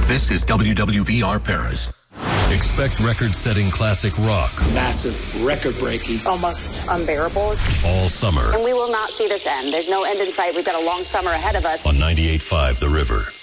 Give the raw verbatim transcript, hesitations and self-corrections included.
This is W W V R Paris. Expect record-setting classic rock. Massive, record-breaking. Almost unbearable. All summer. And we will not see this end. There's no end in sight. We've got a long summer ahead of us. On ninety-eight point five The River.